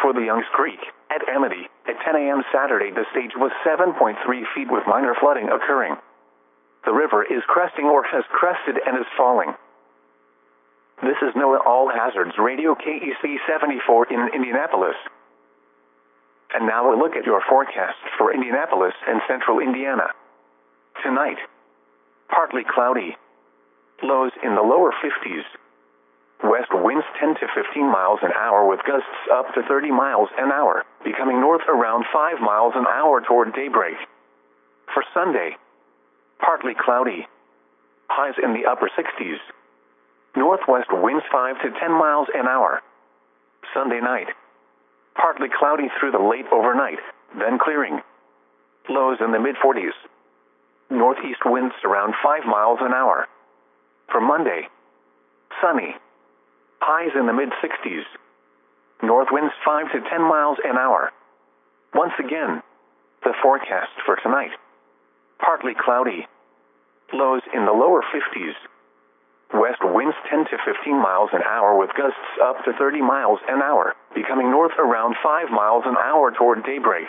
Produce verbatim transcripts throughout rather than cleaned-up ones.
For the Youngs Creek, at Amity, at ten a m Saturday the stage was seven point three feet with minor flooding occurring. The river is cresting or has crested and is falling. This is NOAA All Hazards Radio K E C seventy-four in Indianapolis. And now a look at your forecast for Indianapolis and central Indiana. Tonight, partly cloudy. Lows in the lower fifties. West winds ten to fifteen miles an hour with gusts up to thirty miles an hour, becoming north around five miles an hour toward daybreak. For Sunday, partly cloudy. Highs in the upper sixties. Northwest winds five to ten miles an hour. Sunday night, partly cloudy through the late overnight, then clearing. Lows in the mid-forties. Northeast winds around five miles an hour. For Monday, sunny. Highs in the mid-sixties. North winds five to ten miles an hour. Once again, the forecast for tonight. Partly cloudy. Lows in the lower fifties. West winds ten to fifteen miles an hour with gusts up to thirty miles an hour, becoming north around five miles an hour toward daybreak.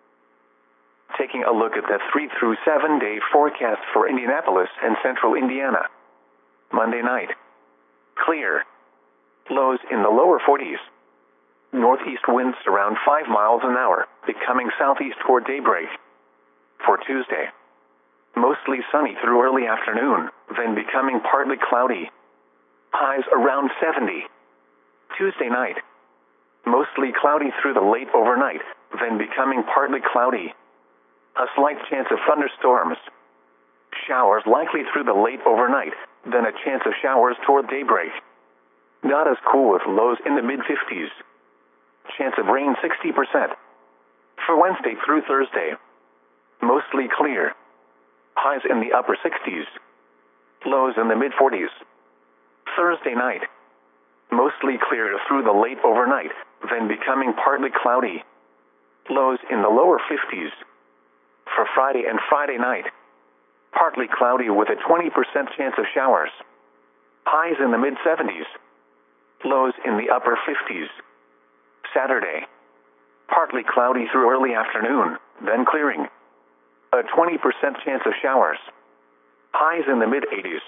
Taking a look at the three through seven day forecast for Indianapolis and central Indiana. Monday night, clear. Lows in the lower forties. Northeast winds around five miles an hour, becoming southeast toward daybreak. For Tuesday, mostly sunny through early afternoon, then becoming partly cloudy. Highs around seventy. Tuesday night, mostly cloudy through the late overnight, then becoming partly cloudy. A slight chance of thunderstorms. Showers likely through the late overnight, then a chance of showers toward daybreak. Not as cool with lows in the mid-fifties. Chance of rain sixty percent. For Wednesday through Thursday, mostly clear. Highs in the upper sixties. Lows in the mid-forties. Thursday night, mostly clear through the late overnight, then becoming partly cloudy. Lows in the lower fifties. For Friday and Friday night, partly cloudy with a twenty percent chance of showers. Highs in the mid-seventies. Lows in the upper fifties. Saturday, partly cloudy through early afternoon, then clearing. A twenty percent chance of showers. Highs in the mid-eighties.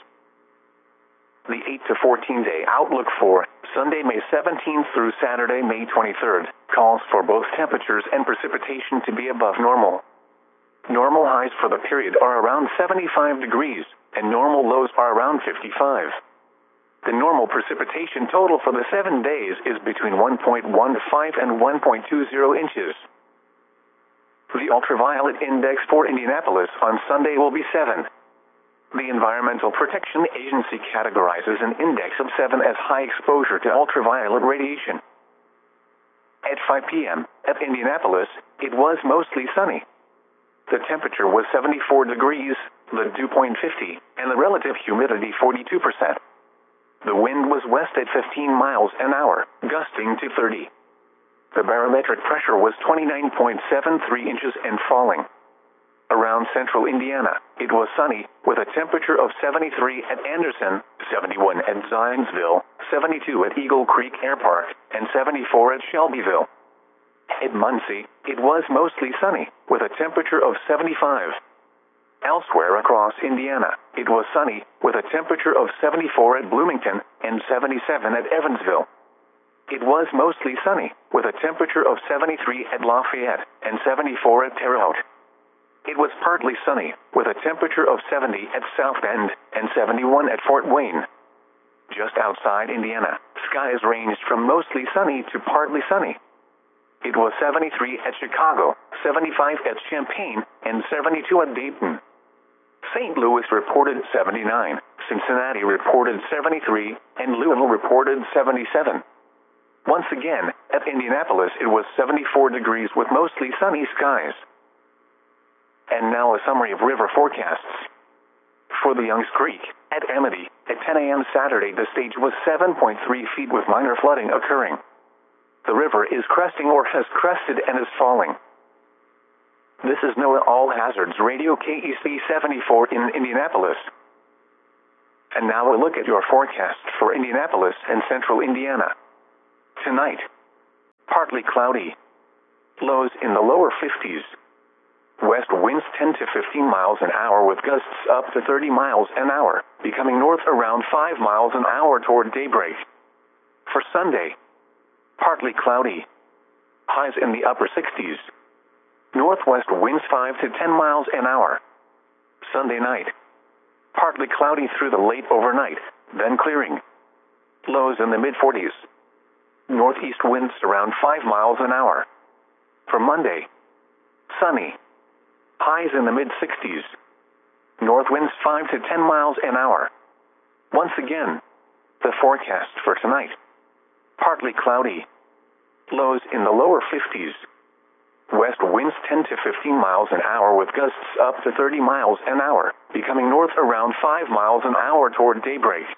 The eight to fourteen day outlook for Sunday, May seventeenth through Saturday, May twenty-third, calls for both temperatures and precipitation to be above normal. Normal highs for the period are around seventy-five degrees, and normal lows are around fifty-five. The normal precipitation total for the seven days is between one point one five and one point two zero inches. The ultraviolet index for Indianapolis on Sunday will be seven. The Environmental Protection Agency categorizes an index of seven as high exposure to ultraviolet radiation. At five p m at Indianapolis, it was mostly sunny. The temperature was seventy-four degrees, the dew point fifty, and the relative humidity forty-two percent. The wind was west at fifteen miles an hour, gusting to thirty. The barometric pressure was twenty-nine point seven three inches and falling. Around central Indiana, it was sunny, with a temperature of seventy-three at Anderson, seventy-one at Zionsville, seventy-two at Eagle Creek Air Park, and seventy-four at Shelbyville. At Muncie, it was mostly sunny, with a temperature of seventy-five. Elsewhere across Indiana, it was sunny, with a temperature of seventy-four at Bloomington and seventy-seven at Evansville. It was mostly sunny, with a temperature of seventy-three at Lafayette and seventy-four at Terre Haute. It was partly sunny, with a temperature of seventy at South Bend and seventy-one at Fort Wayne. Just outside Indiana, skies ranged from mostly sunny to partly sunny. It was seventy-three at Chicago, seventy-five at Champaign, and seventy-two at Dayton. Saint Louis reported seventy-nine, Cincinnati reported seventy-three, and Louisville reported seventy-seven. Once again, at Indianapolis it was seventy-four degrees with mostly sunny skies. And now a summary of river forecasts. For the Youngs Creek, at Amity, at ten a m Saturday the stage was seven point three feet with minor flooding occurring. The river is cresting or has crested and is falling. This is NOAA All Hazards Radio K E C seventy-four in Indianapolis. And now a look at your forecast for Indianapolis and central Indiana. Tonight, partly cloudy. Lows in the lower fifties. West winds ten to fifteen miles an hour with gusts up to thirty miles an hour, becoming north around five miles an hour toward daybreak. For Sunday, partly cloudy. Highs in the upper sixties. Northwest winds five to ten miles an hour. Sunday night, partly cloudy through the late overnight, then clearing. Lows in the mid forties. Northeast winds around five miles an hour. For Monday, sunny. Highs in the mid sixties. North winds five to ten miles an hour. Once again, the forecast for tonight. Partly cloudy. Lows in the lower fifties. West winds ten to fifteen miles an hour with gusts up to thirty miles an hour, becoming north around five miles an hour toward daybreak.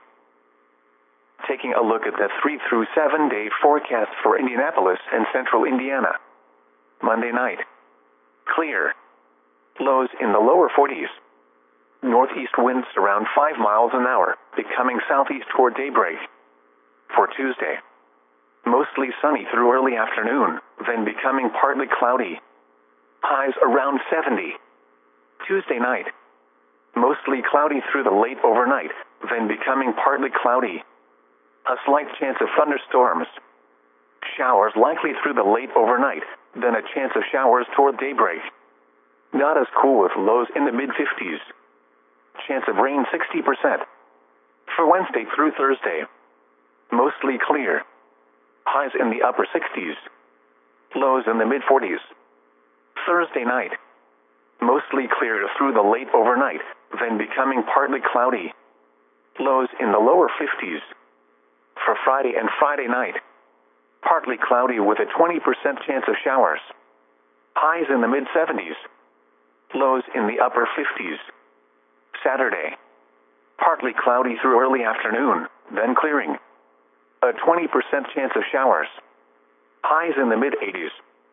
Taking a look at the three through seven day forecast for Indianapolis and central Indiana. Monday night, clear. Lows in the lower forties. Northeast winds around five miles an hour, becoming southeast toward daybreak. For Tuesday, mostly sunny through early afternoon, then becoming partly cloudy. Highs around seventy. Tuesday night, mostly cloudy through the late overnight, then becoming partly cloudy. A slight chance of thunderstorms. Showers likely through the late overnight, then a chance of showers toward daybreak. Not as cool with lows in the mid fifties. Chance of rain sixty percent. For Wednesday through Thursday, mostly clear. Highs in the upper sixties. Lows in the mid forties. Thursday night, mostly clear through the late overnight, then becoming partly cloudy. Lows in the lower fifties. For Friday and Friday night, partly cloudy with a twenty percent chance of showers. Highs in the mid seventies. Lows in the upper fifties. Saturday, partly cloudy through early afternoon, then clearing. A twenty percent chance of showers. Highs in the mid eighties.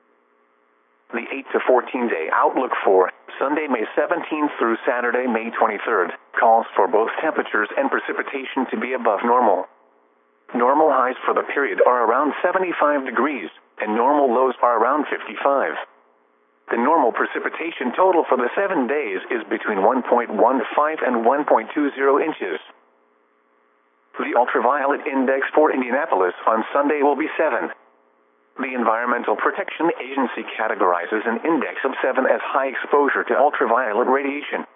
The eight to fourteen day outlook for Sunday, May seventeenth through Saturday, May twenty-third, calls for both temperatures and precipitation to be above normal. Normal highs for the period are around seventy-five degrees, and normal lows are around fifty-five. The normal precipitation total for the seven days is between one point one five and one point two zero inches. The ultraviolet index for Indianapolis on Sunday will be seven. The Environmental Protection Agency categorizes an index of seven as high exposure to ultraviolet radiation.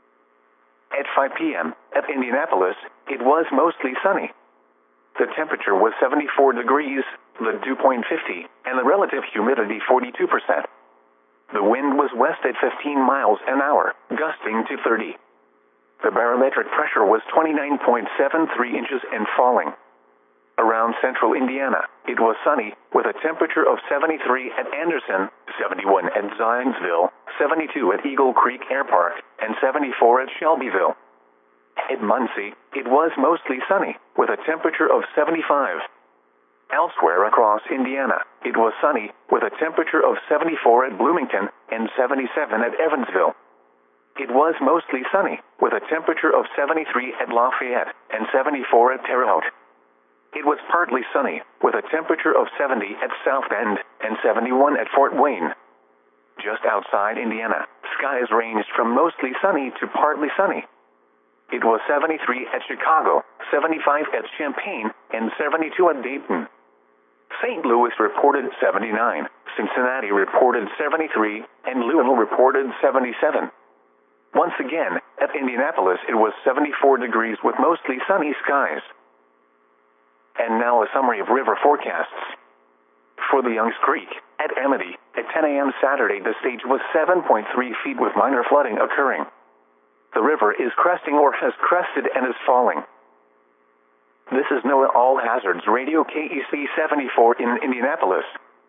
At five p m at Indianapolis, it was mostly sunny. The temperature was seventy-four degrees, the dew point fifty, and the relative humidity forty-two percent. The wind was west at fifteen miles an hour, gusting to thirty. The barometric pressure was twenty-nine point seven three inches and falling. Around central Indiana, it was sunny, with a temperature of seventy-three at Anderson, seventy-one at Zionsville, seventy-two at Eagle Creek Air Park, and seventy-four at Shelbyville. At Muncie, it was mostly sunny, with a temperature of seventy-five. Elsewhere across Indiana, it was sunny, with a temperature of seventy-four at Bloomington and seventy-seven at Evansville. It was mostly sunny, with a temperature of seventy-three at Lafayette and seventy-four at Terre Haute. It was partly sunny, with a temperature of seventy at South Bend and seventy-one at Fort Wayne. Just outside Indiana, skies ranged from mostly sunny to partly sunny. It was seventy-three at Chicago, seventy-five at Champaign, and seventy-two at Dayton. Saint Louis reported seventy-nine, Cincinnati reported seventy-three, and Louisville reported seventy-seven. Once again, at Indianapolis it was seventy-four degrees with mostly sunny skies. And now a summary of river forecasts. For the Youngs Creek, at Amity, at ten a m Saturday the stage was seven point three feet with minor flooding occurring. The river is cresting or has crested and is falling. This is NOAA All Hazards Radio K E C seventy-four in Indianapolis.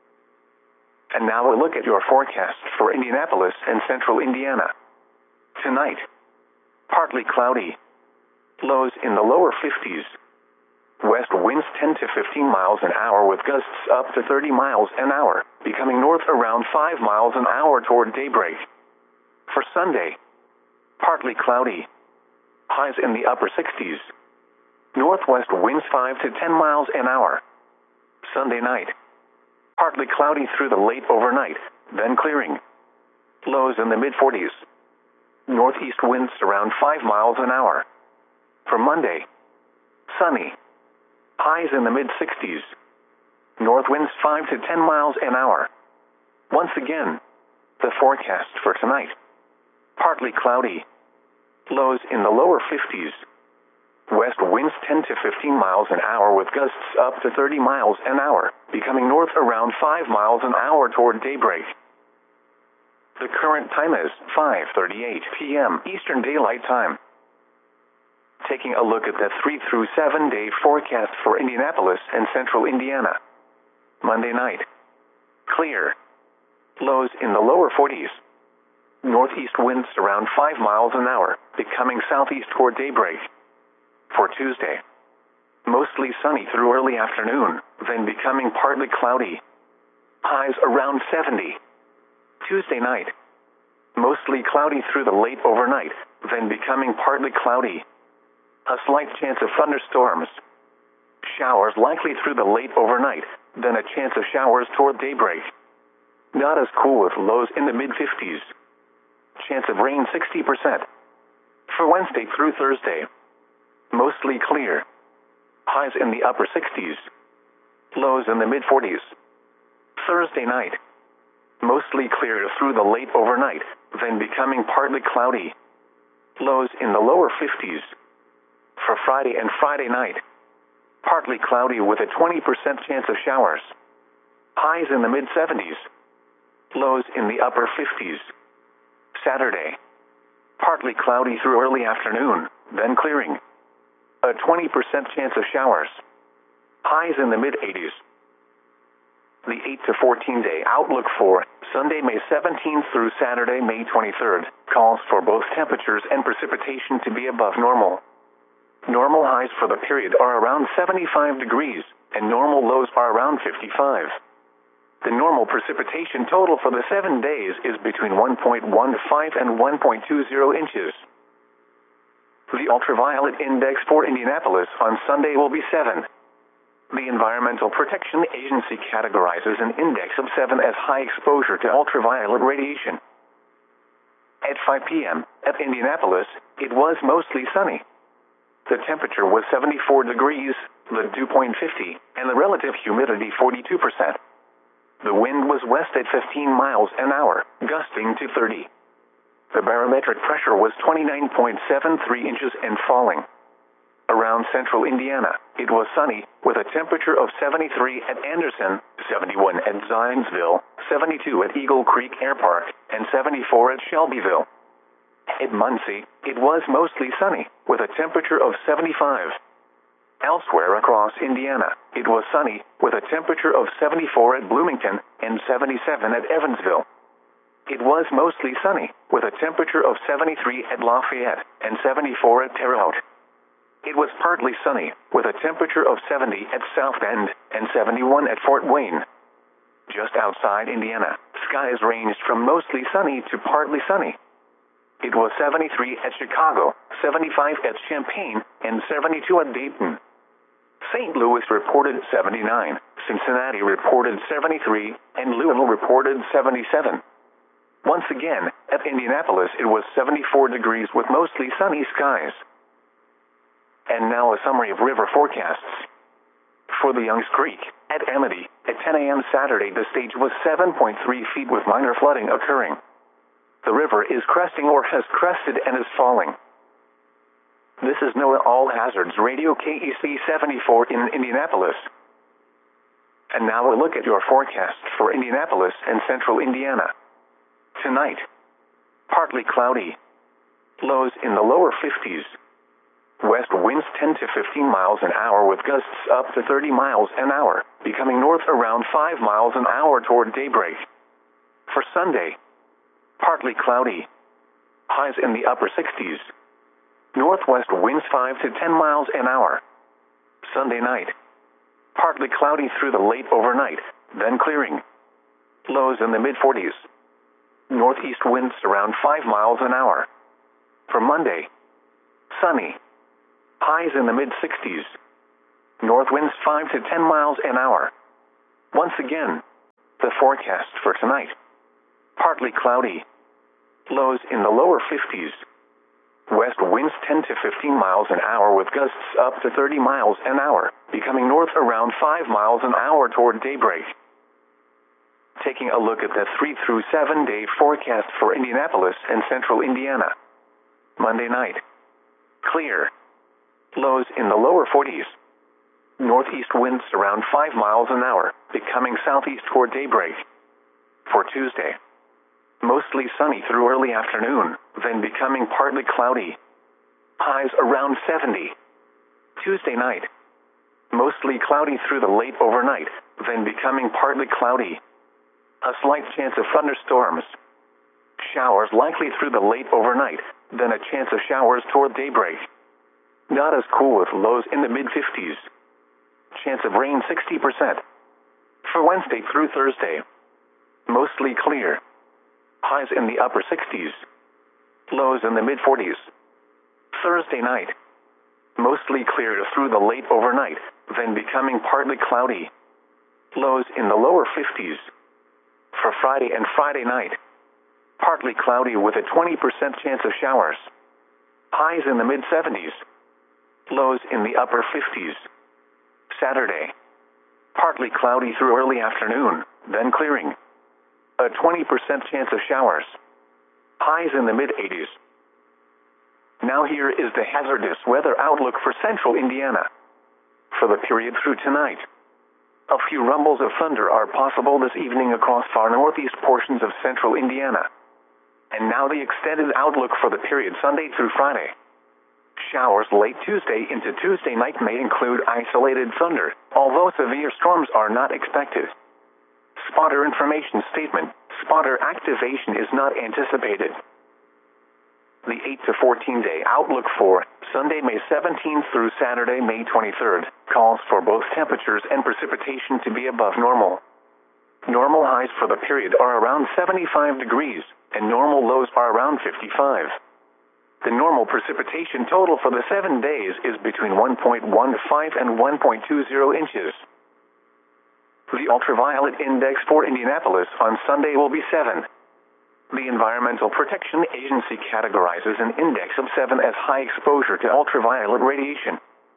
And now a look at your forecast for Indianapolis and central Indiana. Tonight, partly cloudy. Lows in the lower fifties. West winds ten to fifteen miles an hour with gusts up to thirty miles an hour, becoming north around five miles an hour toward daybreak. For Sunday, partly cloudy. Highs in the upper sixties. Northwest winds five to ten miles an hour. Sunday night, partly partly cloudy through the late overnight, then clearing. Lows in the mid forties. Northeast winds around five miles an hour. For Monday, sunny. Highs in the mid sixties. North winds five to ten miles an hour. Once again, the forecast for tonight. Partly cloudy. Lows in the lower fifties. West winds ten to fifteen miles an hour with gusts up to thirty miles an hour, becoming north around five miles an hour toward daybreak. The current time is five thirty-eight p m Eastern Daylight Time. Taking a look at the three through seven day forecast for Indianapolis and central Indiana. Monday night. Clear. Lows in the lower forties. Northeast winds around five miles an hour, becoming southeast toward daybreak. For Tuesday, mostly sunny through early afternoon, then becoming partly cloudy. Highs around seventy. Tuesday night, mostly cloudy through the late overnight, then becoming partly cloudy. A slight chance of thunderstorms. Showers likely through the late overnight, then a chance of showers toward daybreak. Not as cool with lows in the mid fifties. Chance of rain sixty percent. For Wednesday through Thursday, mostly clear. Highs in the upper sixties. Lows in the mid forties. Thursday night, mostly clear through the late overnight, then becoming partly cloudy. Lows in the lower fifties. For Friday and Friday night, partly cloudy with a twenty percent chance of showers. Highs in the mid seventies. Lows in the upper fifties. Saturday, partly cloudy through early afternoon, then clearing. A twenty percent chance of showers. Highs in the mid eighties. The eight to fourteen day outlook for Sunday, May seventeenth through Saturday, May twenty-third, calls for both temperatures and precipitation to be above normal. Normal highs for the period are around seventy-five degrees, and normal lows are around fifty-five. The normal precipitation total for the seven days is between one point one five and one point two zero inches. The ultraviolet index for Indianapolis on Sunday will be seven. The Environmental Protection Agency categorizes an index of seven as high exposure to ultraviolet radiation. At five p m at Indianapolis, it was mostly sunny. The temperature was seventy-four degrees, the dew point fifty, and the relative humidity forty-two percent. The wind was west at fifteen miles an hour, gusting to thirty. The barometric pressure was twenty-nine point seven three inches and falling. Around central Indiana, it was sunny, with a temperature of seventy-three at Anderson, seventy-one at Zionsville, seventy-two at Eagle Creek Air Park, and seventy-four at Shelbyville. At Muncie, it was mostly sunny, with a temperature of seventy-five. Elsewhere across Indiana, it was sunny, with a temperature of seventy-four at Bloomington and seventy-seven at Evansville. It was mostly sunny, with a temperature of seventy-three at Lafayette and seventy-four at Terre Haute. It was partly sunny, with a temperature of seventy at South Bend and seventy-one at Fort Wayne. Just outside Indiana, skies ranged from mostly sunny to partly sunny. It was seventy-three at Chicago, seventy-five at Champaign, and seventy-two at Dayton. Saint Louis reported seventy-nine, Cincinnati reported seventy-three, and Louisville reported seventy-seven. Once again, at Indianapolis it was seventy-four degrees with mostly sunny skies. And now a summary of river forecasts. For the Youngs Creek, at Amity, at ten a m Saturday the stage was seven point three feet with minor flooding occurring. The river is cresting or has crested and is falling. This is NOAA All Hazards Radio K E C seventy-four in Indianapolis. And now a look at your forecast for Indianapolis and central Indiana. Tonight, partly cloudy. Lows in the lower fifties. West winds ten to fifteen miles an hour with gusts up to thirty miles an hour, becoming north around five miles an hour toward daybreak. For Sunday, partly cloudy. Highs in the upper sixties. Northwest winds five to ten miles an hour. Sunday night, partly cloudy through the late overnight, then clearing. Lows in the mid forties. Northeast winds around five miles an hour. For Monday, sunny. Highs in the mid sixties. North winds five to ten miles an hour. Once again, The forecast for tonight: partly cloudy. Lows in the lower fifties. West winds ten to fifteen miles an hour with gusts up to thirty miles an hour, becoming north around five miles an hour toward daybreak. Taking a look at the three through seven day forecast for Indianapolis and central Indiana. Monday night: clear. Lows in the lower forties. Northeast winds around five miles an hour, becoming southeast toward daybreak. For Tuesday: mostly sunny through early afternoon, then becoming partly cloudy. Highs around seventy. Tuesday night: mostly cloudy through the late overnight, then becoming partly cloudy. A slight chance of thunderstorms. Showers likely through the late overnight, then a chance of showers toward daybreak. Not as cool with lows in the mid-fifties. Chance of rain sixty percent. For Wednesday through Thursday: mostly clear. Highs in the upper sixties. Lows in the mid-forties. Thursday night: mostly clear through the late overnight, then becoming partly cloudy. Lows in the lower fifties. For Friday and Friday night: partly cloudy with a twenty percent chance of showers. Highs in the mid-seventies. Lows in the upper fifties. Saturday: partly cloudy through early afternoon, then clearing. A twenty percent chance of showers. Highs in the mid-eighties. Now here is the hazardous weather outlook for central Indiana. For the period through tonight: a few rumbles of thunder are possible this evening across far northeast portions of central Indiana. And now the extended outlook for the period Sunday through Friday. Showers late Tuesday into Tuesday night may include isolated thunder, although severe storms are not expected. Spotter information statement: spotter activation is not anticipated. The eight to fourteen day outlook for Sunday, May seventeenth through Saturday, May twenty-third, calls for both temperatures and precipitation to be above normal. Normal highs for the period are around seventy-five degrees, and normal lows are around fifty-five. The normal precipitation total for the seven days is between one point one five and one point two zero inches. The ultraviolet index for Indianapolis on Sunday will be seven. The Environmental Protection Agency categorizes an index of seven as high exposure to ultraviolet radiation.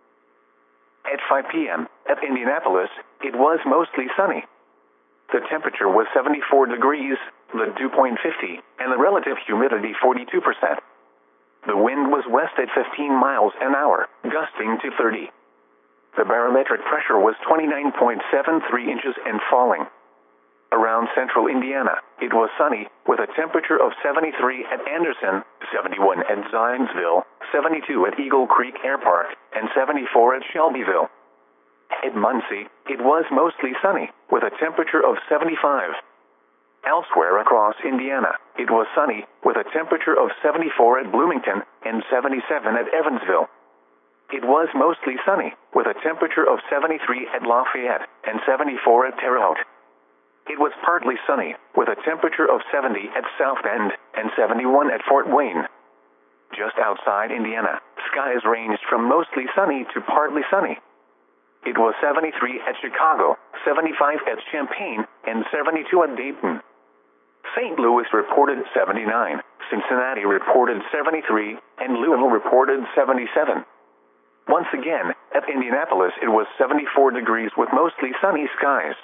At five p m at Indianapolis, it was mostly sunny. The temperature was seventy-four degrees, the dew point fifty, and the relative humidity forty-two percent. The wind was west at fifteen miles an hour, gusting to thirty. The barometric pressure was twenty-nine point seven three inches and falling. Around central Indiana, it was sunny, with a temperature of seventy-three at Anderson, seventy-one at Zionsville, seventy-two at Eagle Creek Air Park, and seventy-four at Shelbyville. At Muncie, it was mostly sunny, with a temperature of seventy-five. Elsewhere across Indiana, it was sunny, with a temperature of seventy-four at Bloomington and seventy-seven at Evansville. It was mostly sunny, with a temperature of seventy-three at Lafayette and seventy-four at Terre Haute. It was partly sunny, with a temperature of seventy at South Bend and seventy-one at Fort Wayne. Just outside Indiana, skies ranged from mostly sunny to partly sunny. It was seventy-three at Chicago, seventy-five at Champaign, and seventy-two at Dayton. Saint Louis reported seventy-nine, Cincinnati reported seventy-three, and Louisville reported seventy-seven. Once again, at Indianapolis it was seventy-four degrees with mostly sunny skies.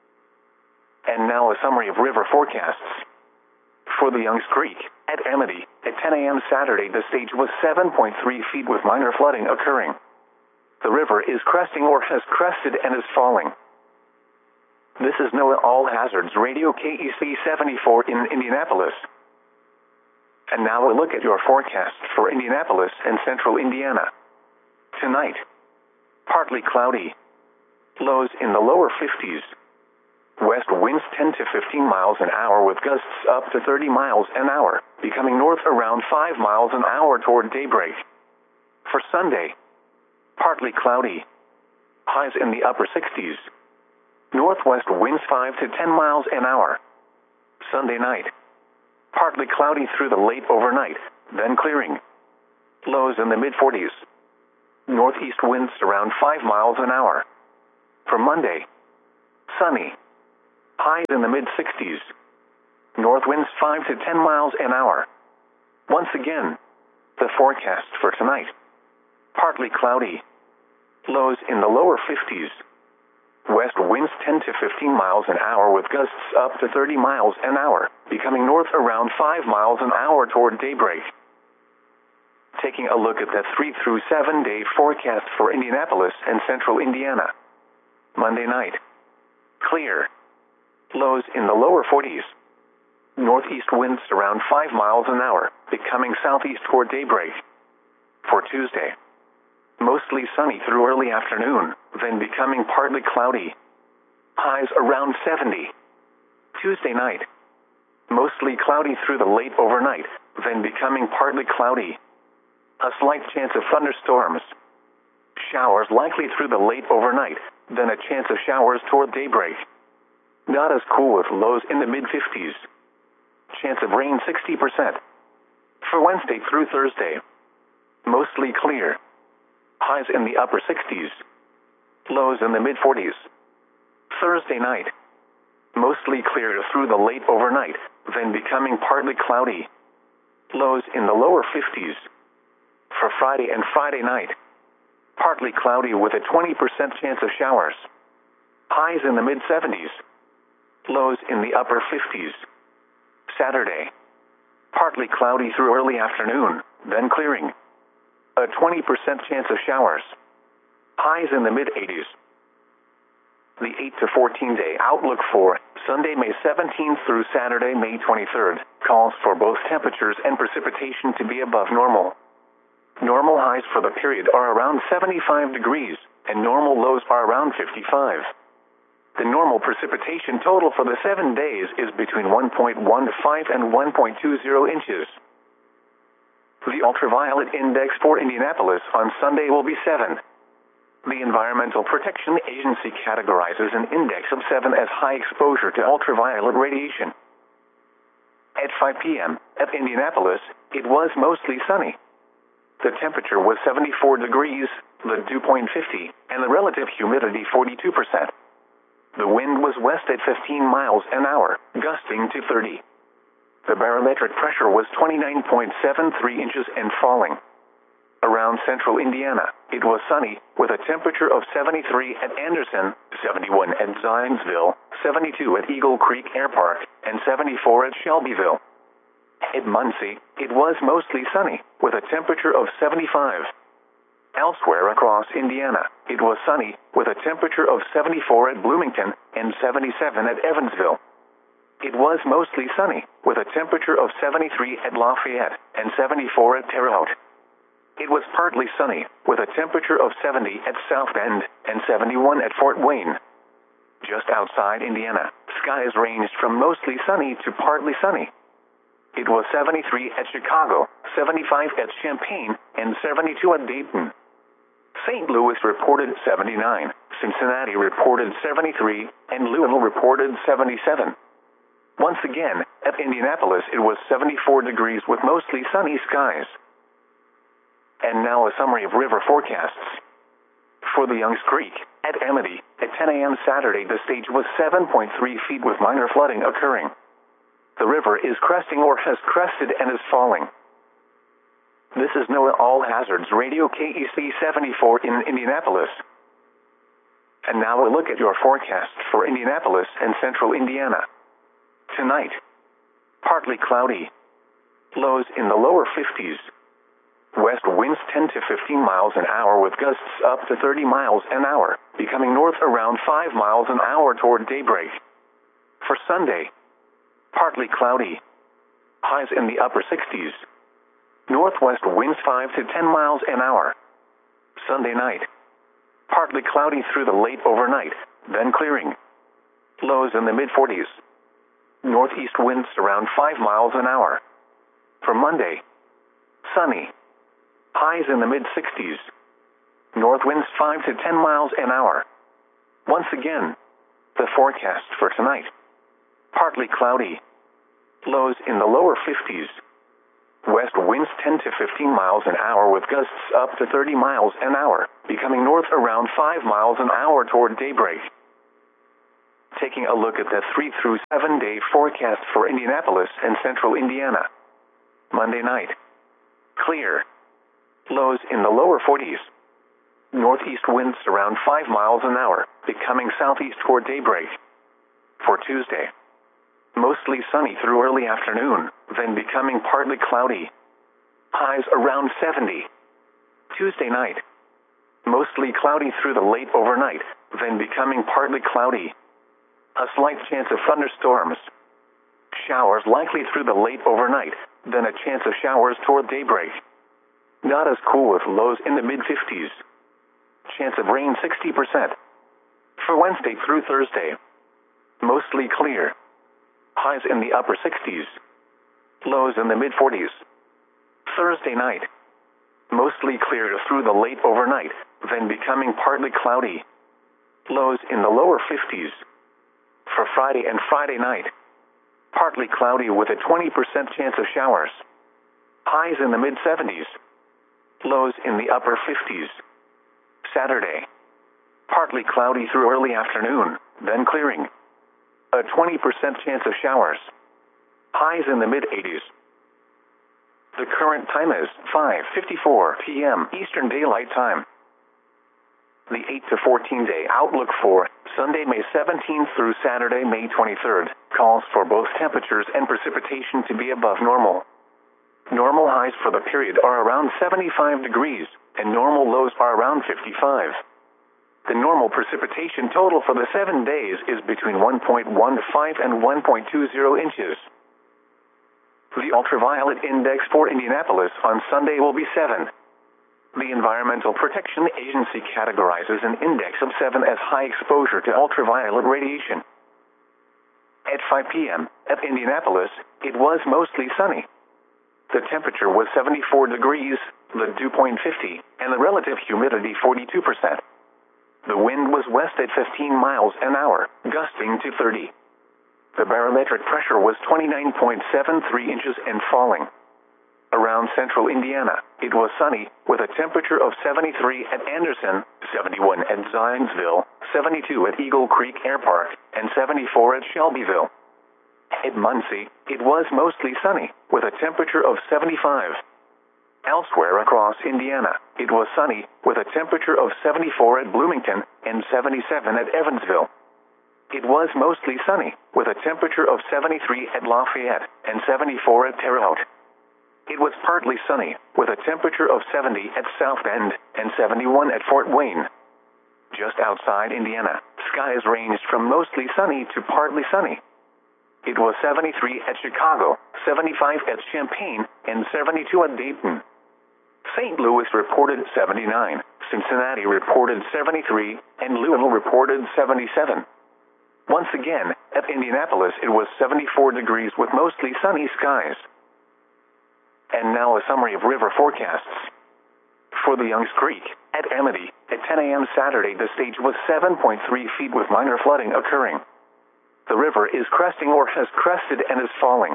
And now a summary of river forecasts. For the Youngs Creek, at Amity, at ten a m Saturday the stage was seven point three feet with minor flooding occurring. The river is cresting or has crested and is falling. This is NOAA All Hazards Radio K E C seventy-four in Indianapolis. And now a look at your forecast for Indianapolis and central Indiana. Tonight: partly cloudy. Lows in the lower fifties. West winds ten to fifteen miles an hour with gusts up to thirty miles an hour, becoming north around five miles an hour toward daybreak. For Sunday: partly cloudy. Highs in the upper sixties. Northwest winds five to ten miles an hour. Sunday night: partly cloudy through the late overnight, then clearing. Lows in the mid-forties. Northeast winds around five miles an hour. For Monday: sunny. Highs in the mid sixties. North winds five to ten miles an hour. Once again, the forecast for tonight. Partly cloudy. Lows in the lower fifties. West winds ten to fifteen miles an hour with gusts up to thirty miles an hour, becoming north around five miles an hour toward daybreak. Taking a look at the three through seven day forecast for Indianapolis and central Indiana. Monday night. Clear. Lows in the lower forties. Northeast winds around five miles an hour, becoming southeast toward daybreak. For Tuesday. Mostly sunny through early afternoon, then becoming partly cloudy. Highs around seventy. Tuesday night. Mostly cloudy through the late overnight, then becoming partly cloudy. A slight chance of thunderstorms. Showers likely through the late overnight, then a chance of showers toward daybreak. Not as cool with lows in the mid fifties. Chance of rain sixty percent. For Wednesday through Thursday. Mostly clear. Highs in the upper sixties. Lows in the mid forties. Thursday night. Mostly clear through the late overnight, then becoming partly cloudy. Lows in the lower fifties. For Friday and Friday night. Partly cloudy with a twenty percent chance of showers. Highs in the mid seventies. Lows in the upper fifties. Saturday. Partly cloudy through early afternoon, then clearing. A twenty percent chance of showers. Highs in the mid eighties. The eight to fourteen day outlook for Sunday, May seventeenth through Saturday, May twenty-third, calls for both temperatures and precipitation to be above normal. Normal highs for the period are around seventy-five degrees, and normal lows are around fifty-five. The normal precipitation total for the seven days is between one point one five and one point two zero inches. The ultraviolet index for Indianapolis on Sunday will be seven. The Environmental Protection Agency categorizes an index of seven as high exposure to ultraviolet radiation. At five p m at Indianapolis, it was mostly sunny. The temperature was seventy-four degrees, the dew point fifty, and the relative humidity forty-two percent. The wind was west at fifteen miles an hour, gusting to thirty. The barometric pressure was twenty-nine point seven three inches and falling. Around central Indiana, it was sunny, with a temperature of seventy-three at Anderson, seventy-one at Zionsville, seventy-two at Eagle Creek Air Park, and seventy-four at Shelbyville. At Muncie, it was mostly sunny, with a temperature of seventy-five. Elsewhere across Indiana, it was sunny, with a temperature of seventy-four at Bloomington and seventy-seven at Evansville. It was mostly sunny, with a temperature of seventy-three at Lafayette and seventy-four at Terre Haute. It was partly sunny, with a temperature of seventy at South Bend and seventy-one at Fort Wayne. Just outside Indiana, skies ranged from mostly sunny to partly sunny. It was seventy-three at Chicago, seventy-five at Champaign, and seventy-two at Dayton. Saint Louis reported seventy-nine, Cincinnati reported seventy-three, and Louisville reported seventy-seven. Once again, at Indianapolis it was seventy-four degrees with mostly sunny skies. And now a summary of river forecasts. For the Youngs Creek, at Amity, at ten a m Saturday the stage was seven point three feet with minor flooding occurring. The river is cresting or has crested and is falling. This is NOAA All Hazards Radio K E C seventy-four in Indianapolis. And now a look at your forecast for Indianapolis and central Indiana. Tonight, partly cloudy. Lows in the lower fifties. West winds ten to fifteen miles an hour with gusts up to thirty miles an hour, becoming north around five miles an hour toward daybreak. For Sunday, partly cloudy. Highs in the upper sixties. Northwest winds five to ten miles an hour. Sunday night, partly cloudy through the late overnight, then clearing. Lows in the mid forties. Northeast winds around five miles an hour. For Monday, sunny. Highs in the mid sixties. North winds five to ten miles an hour. Once again, the forecast for tonight. Partly cloudy. Lows in the lower fifties. West winds ten to fifteen miles an hour with gusts up to thirty miles an hour, becoming north around five miles an hour toward daybreak. Taking a look at the three through seven day forecast for Indianapolis and central Indiana. Monday night. Clear. Lows in the lower forties. Northeast winds around five miles an hour, becoming southeast toward daybreak. For Tuesday. Mostly sunny through early afternoon, then becoming partly cloudy. Highs around seventy. Tuesday night. Mostly cloudy through the late overnight, then becoming partly cloudy. A slight chance of thunderstorms. Showers likely through the late overnight, then a chance of showers toward daybreak. Not as cool with lows in the mid-fifties. Chance of rain sixty percent. For Wednesday through Thursday. Mostly clear. Highs in the upper sixties. Lows in the mid-forties. Thursday night. Mostly clear through the late overnight, then becoming partly cloudy. Lows in the lower fifties. For Friday and Friday night. Partly cloudy with a twenty percent chance of showers. Highs in the mid-seventies. Lows in the upper fifties. Saturday. Partly cloudy through early afternoon, then clearing. A twenty percent chance of showers. Highs in the mid-eighties. The current time is five fifty-four p m Eastern Daylight Time. The eight to fourteen day outlook for Sunday, May seventeenth through Saturday, May twenty-third, calls for both temperatures and precipitation to be above normal. Normal highs for the period are around seventy-five degrees, and normal lows are around fifty-five. The normal precipitation total for the seven days is between one point one five and one point two zero inches. The ultraviolet index for Indianapolis on Sunday will be seven. The Environmental Protection Agency categorizes an index of seven as high exposure to ultraviolet radiation. At five p m at Indianapolis, it was mostly sunny. The temperature was seventy-four degrees, the dew point fifty, and the relative humidity forty-two percent. The wind was west at fifteen miles an hour, gusting to thirty. The barometric pressure was twenty-nine point seven three inches and falling. Around central Indiana, it was sunny, with a temperature of seventy-three at Anderson, seventy-one at Zionsville, seventy-two at Eagle Creek Air Park, and seventy-four at Shelbyville. At Muncie, it was mostly sunny, with a temperature of seventy-five. Elsewhere across Indiana, it was sunny, with a temperature of seventy-four at Bloomington and seventy-seven at Evansville. It was mostly sunny, with a temperature of seventy-three at Lafayette and seventy-four at Terre Haute. It was partly sunny, with a temperature of seventy at South Bend and seventy-one at Fort Wayne. Just outside Indiana, skies ranged from mostly sunny to partly sunny. It was seventy-three at Chicago, seventy-five at Champaign, and seventy-two at Dayton. Saint Louis reported seventy-nine, Cincinnati reported seventy-three, and Louisville reported seventy-seven. Once again, at Indianapolis it was seventy-four degrees with mostly sunny skies. And now a summary of river forecasts. For the Youngs Creek, at Amity, at ten a m Saturday the stage was seven point three feet with minor flooding occurring. The river is cresting or has crested and is falling.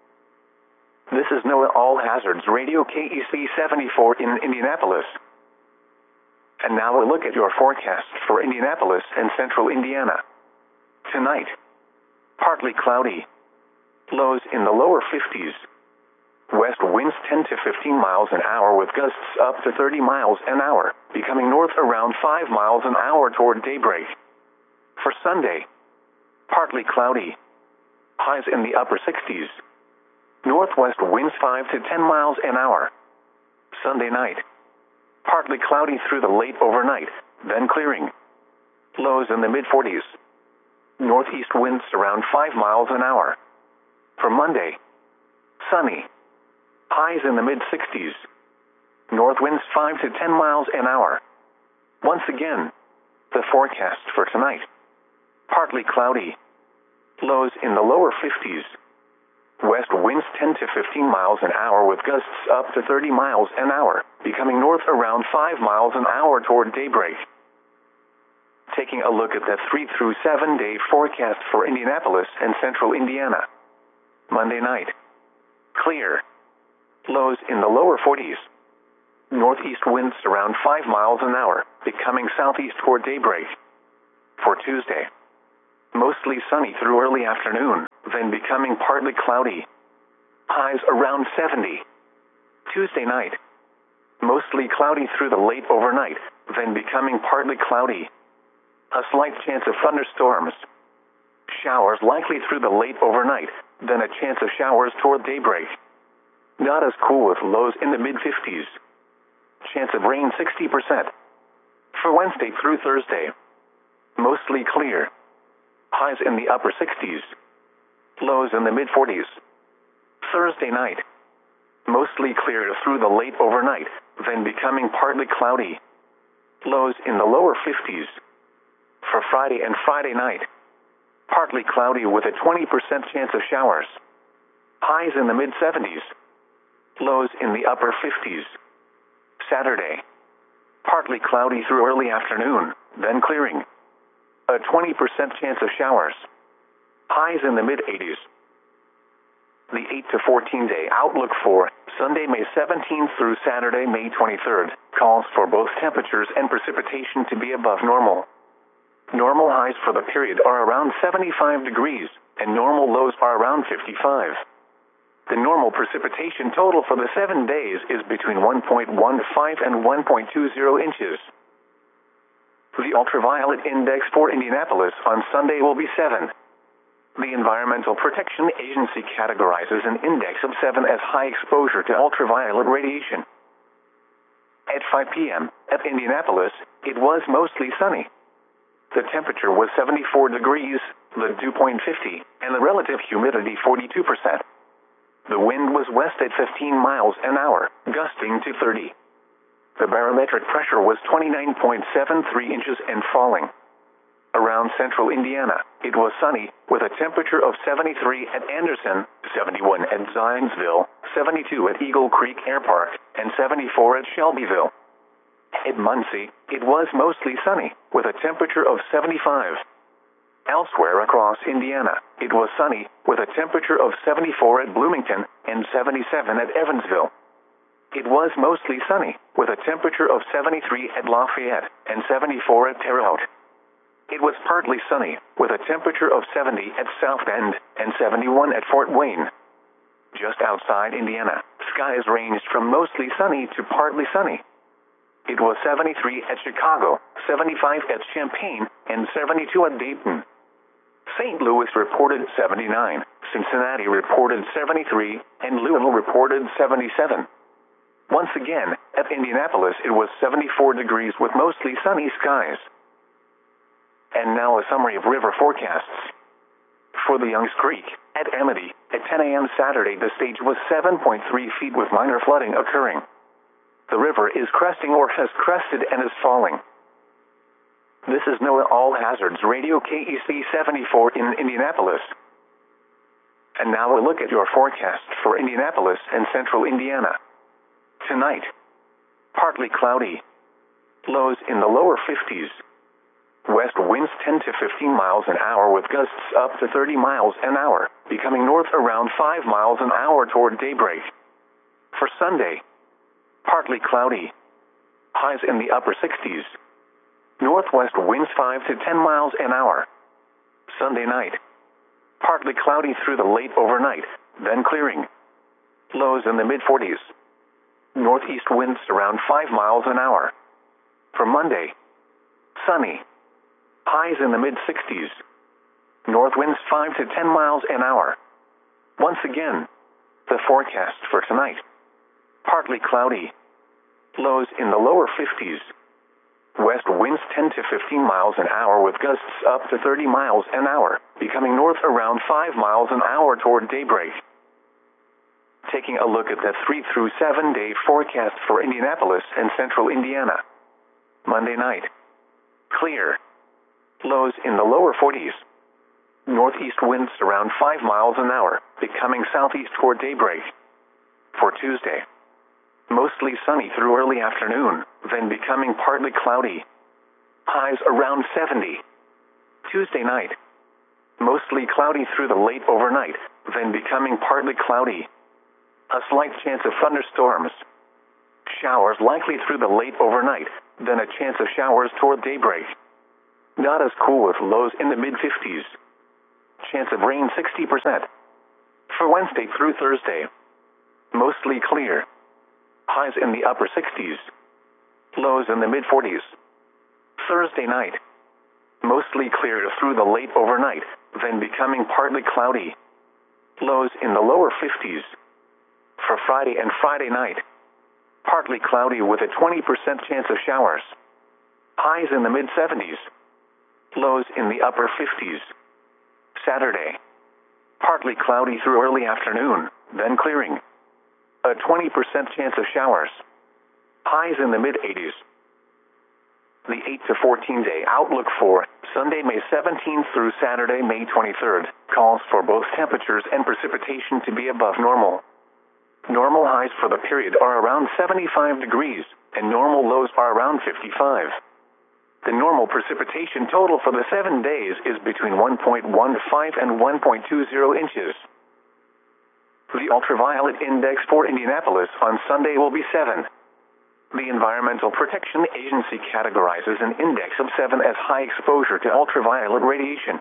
This is NOAA All Hazards Radio K E C seventy-four in Indianapolis. And now a look at your forecast for Indianapolis and central Indiana. Tonight, partly cloudy. Lows in the lower fifties. West winds ten to fifteen miles an hour with gusts up to thirty miles an hour, becoming north around five miles an hour toward daybreak. For Sunday, partly cloudy. Highs in the upper sixties. Northwest winds five to ten miles an hour. Sunday night, partly cloudy through the late overnight, then clearing. Lows in the mid-forties. Northeast winds around five miles an hour. For Monday, sunny. Highs in the mid-sixties. North winds five to ten miles an hour. Once again, the forecast for tonight. Partly cloudy. Lows in the lower fifties. West winds ten to fifteen miles an hour with gusts up to thirty miles an hour, becoming north around five miles an hour toward daybreak. Taking a look at the three through seven day forecast for Indianapolis and central Indiana. Monday night. Clear. Lows in the lower forties. Northeast winds around five miles an hour, becoming southeast toward daybreak. For Tuesday. Mostly sunny through early afternoon, then becoming partly cloudy. Highs around seventy. Tuesday night. Mostly cloudy through the late overnight, then becoming partly cloudy. A slight chance of thunderstorms. Showers likely through the late overnight, then a chance of showers toward daybreak. Not as cool with lows in the mid-fifties. Chance of rain sixty percent. For Wednesday through Thursday. Mostly clear. Highs in the upper sixties. Lows in the mid-forties. Thursday night. Mostly clear through the late overnight, then becoming partly cloudy. Lows in the lower fifties. For Friday and Friday night. Partly cloudy with a twenty percent chance of showers. Highs in the mid-seventies. Lows in the upper fifties. Saturday. Partly cloudy through early afternoon, then clearing. A twenty percent chance of showers. Highs in the mid-eighties. The eight to fourteen day outlook for Sunday, May seventeenth through Saturday, May twenty-third, calls for both temperatures and precipitation to be above normal. Normal highs for the period are around seventy-five degrees, and normal lows are around fifty-five. The normal precipitation total for the seven days is between one point one five and one point two zero inches. The ultraviolet index for Indianapolis on Sunday will be seven. The Environmental Protection Agency categorizes an index of seven as high exposure to ultraviolet radiation. At five p m at Indianapolis, it was mostly sunny. The temperature was seventy-four degrees, the dew point fifty, and the relative humidity forty-two percent. The wind was west at fifteen miles an hour, gusting to thirty. The barometric pressure was twenty-nine point seven three inches and falling. Around central Indiana, it was sunny, with a temperature of seventy-three at Anderson, seventy-one at Zionsville, seventy-two at Eagle Creek Air Park, and seventy-four at Shelbyville. At Muncie, it was mostly sunny, with a temperature of seventy-five. Elsewhere across Indiana, it was sunny, with a temperature of seventy-four at Bloomington, and seventy-seven at Evansville. It was mostly sunny, with a temperature of seventy-three at Lafayette, and seventy-four at Terre Haute. It was partly sunny, with a temperature of seventy at South Bend, and seventy-one at Fort Wayne. Just outside Indiana, skies ranged from mostly sunny to partly sunny. It was seventy-three at Chicago, seventy-five at Champaign, and seventy-two at Dayton. Saint Louis reported seventy-nine, Cincinnati reported seventy-three, and Louisville reported seventy-seven. Once again, at Indianapolis it was seventy-four degrees with mostly sunny skies. And now a summary of river forecasts. For the Youngs Creek, at Amity, at ten a m Saturday the stage was seven point three feet with minor flooding occurring. The river is cresting or has crested and is falling. This is NOAA All Hazards Radio K E C seventy-four in Indianapolis. And now a look at your forecast for Indianapolis and central Indiana. Tonight, partly cloudy. Lows in the lower fifties. West winds ten to fifteen miles an hour with gusts up to thirty miles an hour, becoming north around five miles an hour toward daybreak. For Sunday, partly cloudy. Highs in the upper sixties. Northwest winds five to ten miles an hour. Sunday night, partly cloudy through the late overnight, then clearing. Lows in the mid-forties. Northeast winds around five miles an hour. For Monday, sunny. Highs in the mid-sixties. North winds five to ten miles an hour. Once again, the forecast for tonight. Partly cloudy. Lows in the lower fifties. West winds ten to fifteen miles an hour with gusts up to thirty miles an hour, becoming north around five miles an hour toward daybreak. Taking a look at the three through seven day forecast for Indianapolis and central Indiana. Monday night, clear. Lows in the lower forties. Northeast winds around five miles an hour, becoming southeast toward daybreak. For Tuesday, mostly sunny through early afternoon, then becoming partly cloudy. Highs around seventy. Tuesday night, mostly cloudy through the late overnight, then becoming partly cloudy. A slight chance of thunderstorms. Showers likely through the late overnight, then a chance of showers toward daybreak. Not as cool with lows in the mid-fifties. chance of rain sixty percent. For Wednesday through Thursday, mostly clear. Highs in the upper sixties. Lows in the mid forties. Thursday night, mostly clear through the late overnight, then becoming partly cloudy. Lows in the lower fifties. For Friday and Friday night, partly cloudy with a twenty percent chance of showers. Highs in the mid seventies. Lows in the upper fifties. Saturday, partly cloudy through early afternoon, then clearing. A twenty percent chance of showers. Highs in the mid eighties. The eight to fourteen day outlook for Sunday, May seventeenth through Saturday, May twenty-third, calls for both temperatures and precipitation to be above normal. Normal highs for the period are around seventy-five degrees, and normal lows are around fifty-five. The normal precipitation total for the seven days is between one point one five and one point two zero inches. The ultraviolet index for Indianapolis on Sunday will be seven. The Environmental Protection Agency categorizes an index of seven as high exposure to ultraviolet radiation.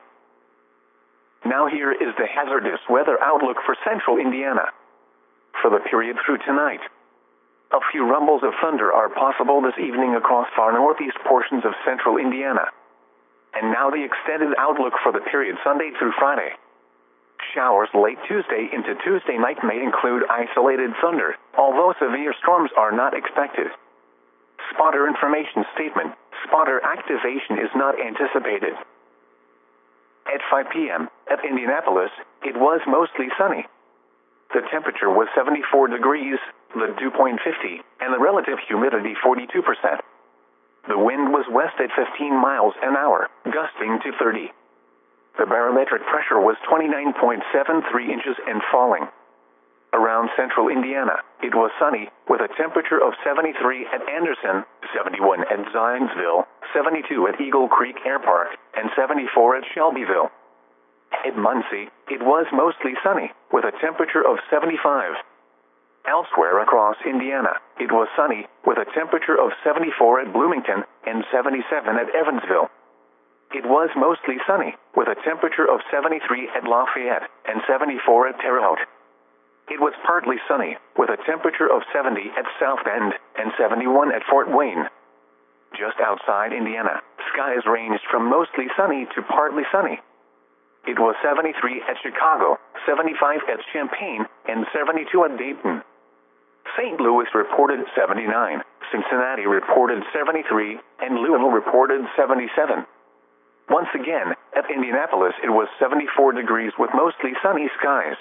Now here is the hazardous weather outlook for central Indiana. For the period through tonight, a few rumbles of thunder are possible this evening across far northeast portions of central Indiana. And now the extended outlook for the period Sunday through Friday. Showers late Tuesday into Tuesday night may include isolated thunder, although severe storms are not expected. Spotter information statement: spotter activation is not anticipated. At five p m at Indianapolis, it was mostly sunny. The temperature was seventy-four degrees, the dew point fifty, and the relative humidity forty-two percent. The wind was west at fifteen miles an hour, gusting to thirty. The barometric pressure was twenty-nine point seven three inches and falling. Around central Indiana, it was sunny, with a temperature of seventy-three at Anderson, seventy-one at Zionsville, seventy-two at Eagle Creek Air Park, and seventy-four at Shelbyville. At Muncie, it was mostly sunny, with a temperature of seventy-five. Elsewhere across Indiana, it was sunny, with a temperature of seventy-four at Bloomington and seventy-seven at Evansville. It was mostly sunny, with a temperature of seventy-three at Lafayette and seventy-four at Terre Haute. It was partly sunny, with a temperature of seventy at South Bend and seventy-one at Fort Wayne. Just outside Indiana, skies ranged from mostly sunny to partly sunny. It was seventy-three at Chicago, seventy-five at Champaign, and seventy-two at Dayton. Saint Louis reported seventy-nine, Cincinnati reported seventy-three, and Louisville reported seventy-seven. Once again, at Indianapolis it was seventy-four degrees with mostly sunny skies.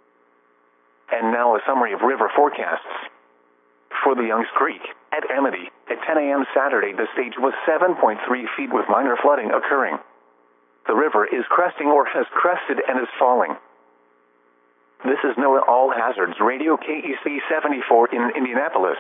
And now a summary of river forecasts. For the Youngs Creek, at Amity, at ten a m Saturday the stage was seven point three feet with minor flooding occurring. The river is cresting or has crested and is falling. This is NOAA All Hazards Radio K E C seventy-four in Indianapolis.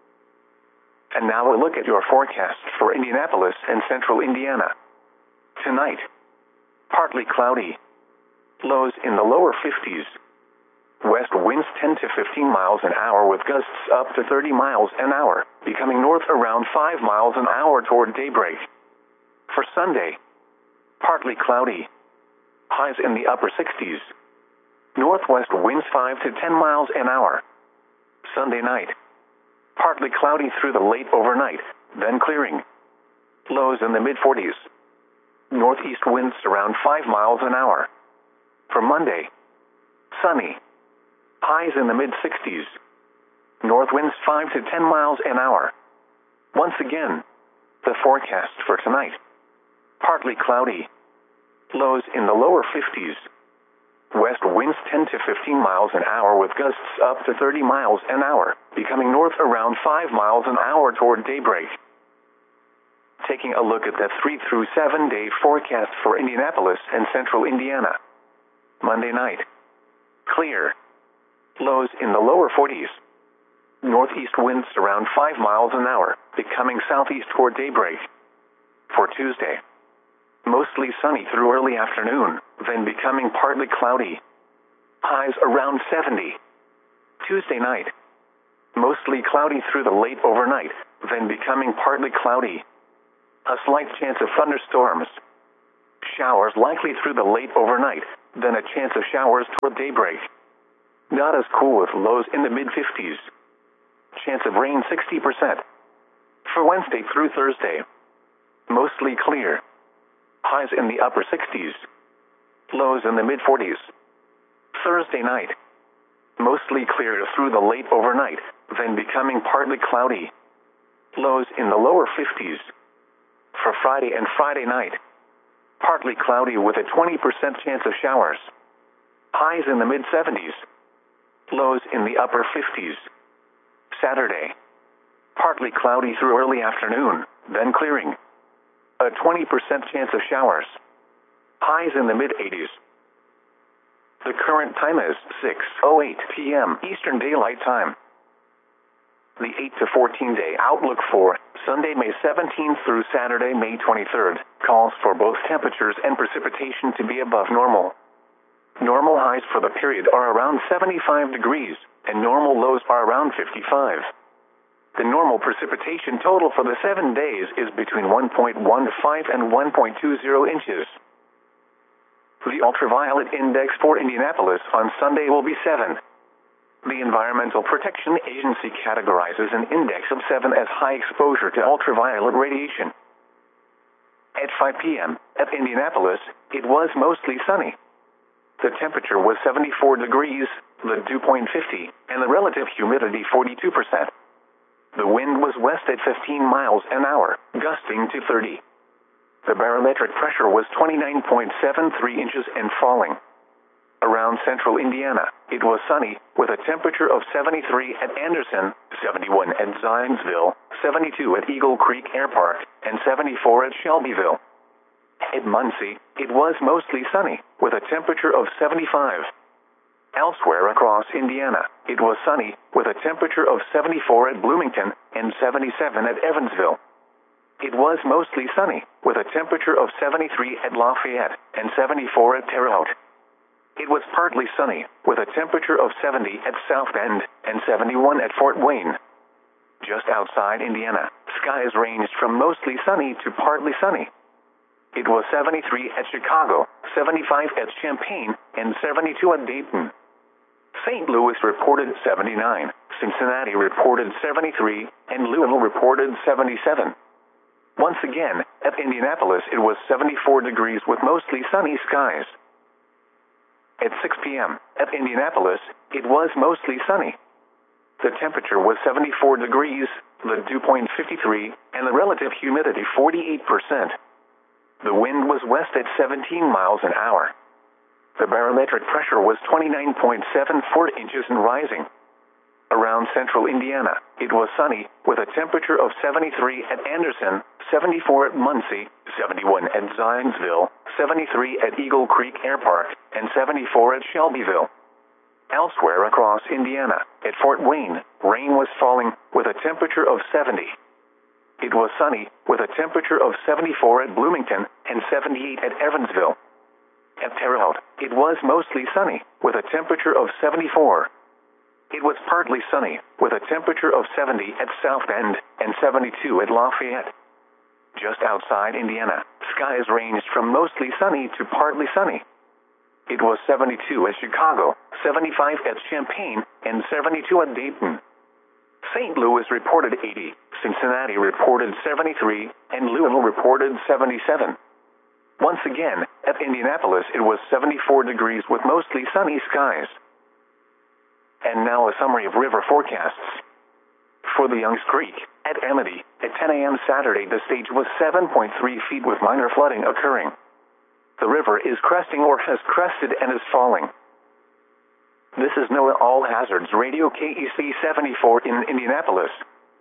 And now a look at your forecast for Indianapolis and central Indiana. Tonight, partly cloudy. Lows in the lower fifties. West winds ten to fifteen miles an hour with gusts up to thirty miles an hour, becoming north around five miles an hour toward daybreak. For Sunday, partly cloudy. Highs in the upper sixties. Northwest winds five to ten miles an hour. Sunday night, partly cloudy through the late overnight, then clearing. Lows in the mid forties. Northeast winds around five miles an hour. For Monday, sunny. Highs in the mid sixties. North winds five to ten miles an hour. Once again, the forecast for tonight. Partly cloudy. Lows in the lower fifties. West winds ten to fifteen miles an hour with gusts up to thirty miles an hour, becoming north around five miles an hour toward daybreak. Taking a look at the three through seven day forecast for Indianapolis and central Indiana. Monday night, clear. Lows in the lower forties. Northeast winds around five miles an hour, becoming southeast toward daybreak. For Tuesday, mostly sunny through early afternoon, then becoming partly cloudy. Highs around seventy. Tuesday night, mostly cloudy through the late overnight, then becoming partly cloudy. A slight chance of thunderstorms. Showers likely through the late overnight, then a chance of showers toward daybreak. Not as cool with lows in the mid fifties. Chance of rain sixty percent. For Wednesday through Thursday, mostly clear. Highs in the upper sixties. Lows in the mid forties. Thursday night, mostly clear through the late overnight, then becoming partly cloudy. Lows in the lower fifties. For Friday and Friday night, partly cloudy with a twenty percent chance of showers. Highs in the mid seventies. Lows in the upper fifties. Saturday, partly cloudy through early afternoon, then clearing. A twenty percent chance of showers. Highs in the mid eighties. The current time is six oh eight p m Eastern Daylight Time. The eight to fourteen day outlook for Sunday, May seventeenth through Saturday, May twenty-third, calls for both temperatures and precipitation to be above normal. Normal highs for the period are around seventy-five degrees, and normal lows are around fifty-five. The normal precipitation total for the seven days is between one point one five and one point two zero inches. The ultraviolet index for Indianapolis on Sunday will be seven. The Environmental Protection Agency categorizes an index of seven as high exposure to ultraviolet radiation. At five p m at Indianapolis, it was mostly sunny. The temperature was seventy-four degrees, the dew point fifty, and the relative humidity forty-two percent. The wind was west at fifteen miles an hour, gusting to thirty. The barometric pressure was twenty-nine point seven three inches and falling. Around central Indiana, it was sunny, with a temperature of seventy-three at Anderson, seventy-one at Zionsville, seventy-two at Eagle Creek Air Park, and seventy-four at Shelbyville. At Muncie, it was mostly sunny, with a temperature of seventy-five. Elsewhere across Indiana, it was sunny, with a temperature of seventy-four at Bloomington and seventy-seven at Evansville. It was mostly sunny, with a temperature of seventy-three at Lafayette and seventy-four at Terre Haute. It was partly sunny, with a temperature of seventy at South Bend and seventy-one at Fort Wayne. Just outside Indiana, skies ranged from mostly sunny to partly sunny. It was seventy-three at Chicago, seventy-five at Champaign, and seventy-two at Dayton. Saint Louis reported seventy-nine, Cincinnati reported seventy-three, and Louisville reported seventy-seven. Once again, at Indianapolis it was seventy-four degrees with mostly sunny skies. At six p m at Indianapolis, it was mostly sunny. The temperature was seventy-four degrees, the dew point fifty-three, and the relative humidity forty-eight percent. The wind was west at seventeen miles an hour. The barometric pressure was twenty-nine point seven four inches and rising. Around central Indiana, it was sunny, with a temperature of seventy-three at Anderson, seventy-four at Muncie, seventy-one at Zionsville, seventy-three at Eagle Creek Air Park, and seventy-four at Shelbyville. Elsewhere across Indiana, at Fort Wayne, rain was falling, with a temperature of seventy. It was sunny, with a temperature of seventy-four at Bloomington and seventy-eight at Evansville. At Terre Haute, it was mostly sunny, with a temperature of seventy-four. It was partly sunny, with a temperature of seventy at South Bend and seventy-two at Lafayette. Just outside Indiana, skies ranged from mostly sunny to partly sunny. It was seventy-two at Chicago, seventy-five at Champaign, and seventy-two at Dayton. Saint Louis reported eighty, Cincinnati reported seventy-three, and Louisville reported seventy-seven. Once again, at Indianapolis it was seventy-four degrees with mostly sunny skies. And now a summary of river forecasts. For the Youngs Creek, at Amity, at ten a m Saturday the stage was seven point three feet with minor flooding occurring. The river is cresting or has crested and is falling. This is NOAA All Hazards Radio K E C seventy-four in Indianapolis.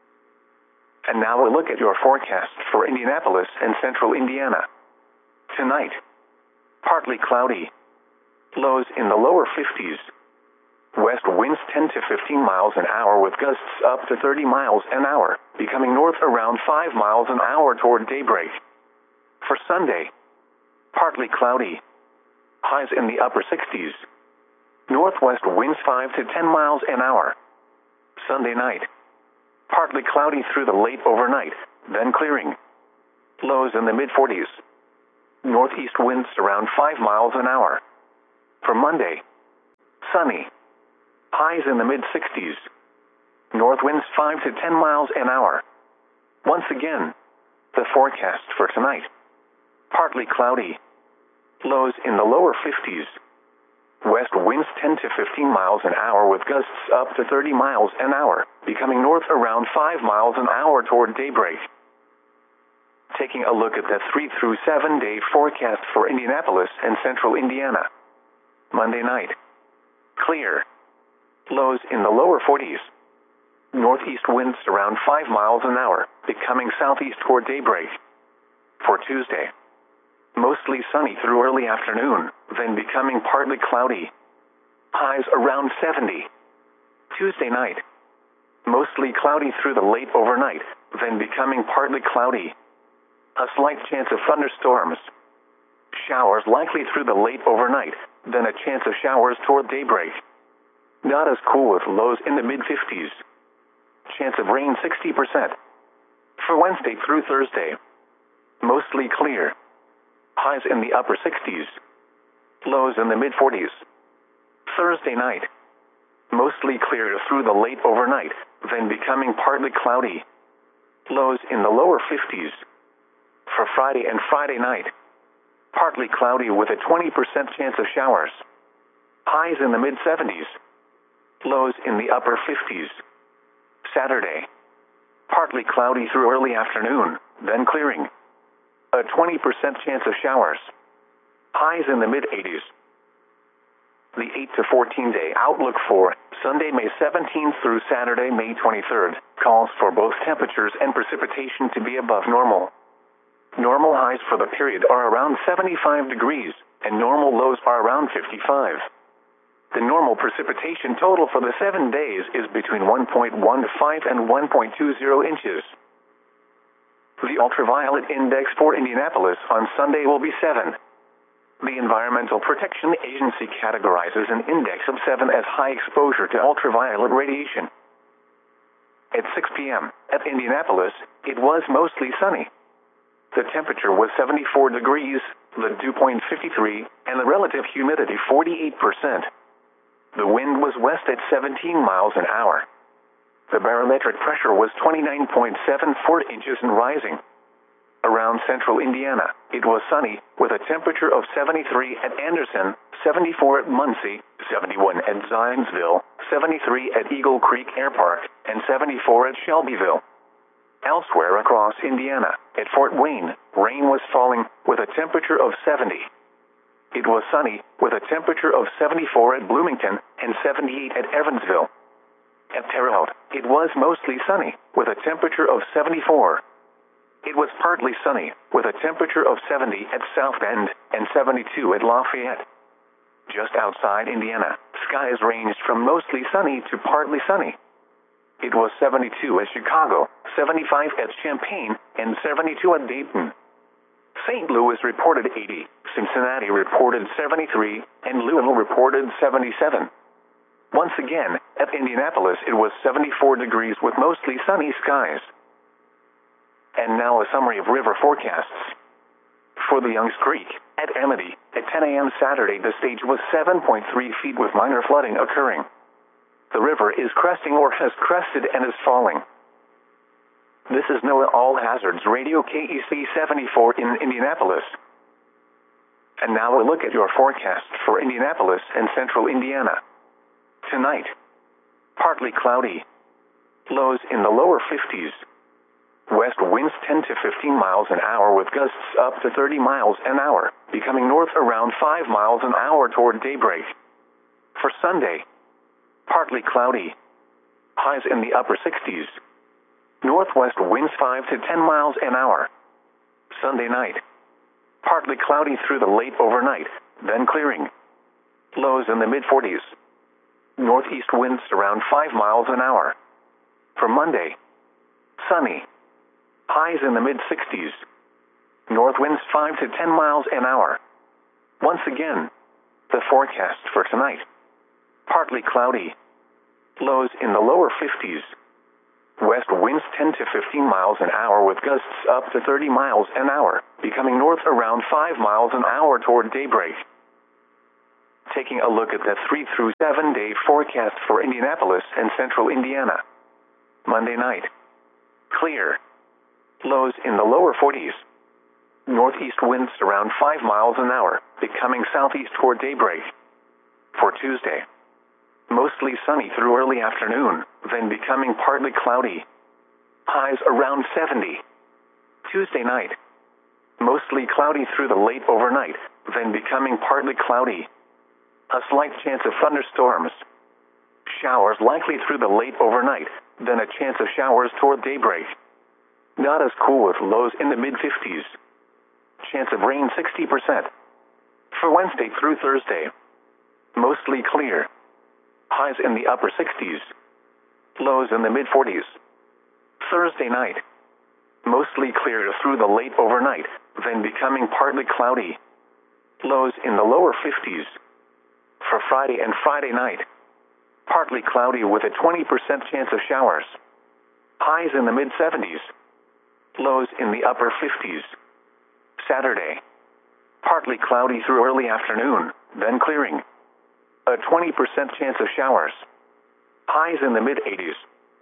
And now a look at your forecast for Indianapolis and central Indiana. Tonight, partly cloudy. Lows in the lower fifties. West winds ten to fifteen miles an hour with gusts up to thirty miles an hour, becoming north around five miles an hour toward daybreak. For Sunday, partly cloudy. Highs in the upper sixties. Northwest winds five to ten miles an hour. Sunday night, partly cloudy through the late overnight, then clearing. Lows in the mid forties. Northeast winds around five miles an hour. For Monday, sunny. Highs in the mid sixties. North winds five to ten miles an hour. Once again, the forecast for tonight. Partly cloudy. Lows in the lower fifties. West winds ten to fifteen miles an hour with gusts up to thirty miles an hour, becoming north around five miles an hour toward daybreak. Taking a look at the three through seven day forecast for Indianapolis and central Indiana. Monday night. Clear. Lows in the lower forties. Northeast winds around five miles an hour, becoming southeast toward daybreak. For Tuesday. Mostly sunny through early afternoon, then becoming partly cloudy. Highs around seventy. Tuesday night. Mostly cloudy through the late overnight, then becoming partly cloudy. A slight chance of thunderstorms. Showers likely through the late overnight, then a chance of showers toward daybreak. Not as cool with lows in the mid fifties. Chance of rain sixty percent. For Wednesday through Thursday. Mostly clear. Highs in the upper sixties. Lows in the mid forties. Thursday night. Mostly clear through the late overnight, then becoming partly cloudy. Lows in the lower fifties. For Friday and Friday night. Partly cloudy with a twenty percent chance of showers. Highs in the mid seventies. Lows in the upper fifties. Saturday. Partly cloudy through early afternoon, then clearing. A twenty percent chance of showers. Highs in the mid eighties. The eight to fourteen day outlook for Sunday, May seventeenth through Saturday, May twenty-third, calls for both temperatures and precipitation to be above normal. Normal highs for the period are around seventy-five degrees, and normal lows are around fifty-five. The normal precipitation total for the seven days is between one point one five and one point two zero inches. The ultraviolet index for Indianapolis on Sunday will be seven. The Environmental Protection Agency categorizes an index of seven as high exposure to ultraviolet radiation. At six p m at Indianapolis, it was mostly sunny. The temperature was seventy-four degrees, the dew point fifty-three, and the relative humidity forty-eight percent. The wind was west at seventeen miles an hour. The barometric pressure was twenty-nine point seven four inches and rising. Around central Indiana, it was sunny, with a temperature of seventy-three at Anderson, seventy-four at Muncie, seventy-one at Zionsville, seventy-three at Eagle Creek Air Park, and seventy-four at Shelbyville. Elsewhere across Indiana, at Fort Wayne, rain was falling, with a temperature of seventy. It was sunny, with a temperature of seventy-four at Bloomington, and seventy-eight at Evansville. At Terre Haute, it was mostly sunny, with a temperature of seventy-four. It was partly sunny, with a temperature of seventy at South Bend, and seventy-two at Lafayette. Just outside Indiana, skies ranged from mostly sunny to partly sunny. It was seventy-two at Chicago, seventy-five at Champaign, and seventy-two at Dayton. Saint Louis reported eighty, Cincinnati reported seventy-three, and Louisville reported seventy-seven. Once again, at Indianapolis it was seventy-four degrees with mostly sunny skies. And now a summary of river forecasts. For the Youngs Creek, at Amity, at ten a m Saturday the stage was seven point three feet with minor flooding occurring. The river is cresting or has crested and is falling. This is NOAA All Hazards Radio K E C seventy-four in Indianapolis. And now a look at your forecast for Indianapolis and central Indiana. Tonight, partly cloudy. Lows in the lower fifties. West winds ten to fifteen miles an hour with gusts up to thirty miles an hour, becoming north around five miles an hour toward daybreak. For Sunday, partly cloudy. Highs in the upper sixties. Northwest winds five to ten miles an hour. Sunday night, partly cloudy through the late overnight, then clearing. Lows in the mid forties. Northeast winds around five miles an hour. For Monday, sunny. Highs in the mid sixties. North winds five to ten miles an hour. Once again, the forecast for tonight. Partly cloudy. Lows in the lower fifties. West winds ten to fifteen miles an hour with gusts up to thirty miles an hour, becoming north around five miles an hour toward daybreak. Taking a look at the three through seven day forecast for Indianapolis and central Indiana. Monday night. Clear. Lows in the lower forties. Northeast winds around five miles an hour, becoming southeast toward daybreak. For Tuesday. Mostly sunny through early afternoon, then becoming partly cloudy. Highs around seventy. Tuesday night. Mostly cloudy through the late overnight, then becoming partly cloudy. A slight chance of thunderstorms. Showers likely through the late overnight, then a chance of showers toward daybreak. Not as cool with lows in the mid-fifties. Chance of rain sixty percent. For Wednesday through Thursday. Mostly clear. Highs in the upper sixties. Lows in the mid-forties. Thursday night. Mostly clear through the late overnight, then becoming partly cloudy. Lows in the lower fifties. For Friday and Friday night. Partly cloudy with a twenty percent chance of showers. Highs in the mid-seventies. Lows in the upper fifties. Saturday. Partly cloudy through early afternoon, then clearing. A twenty percent chance of showers. Highs in the mid-eighties.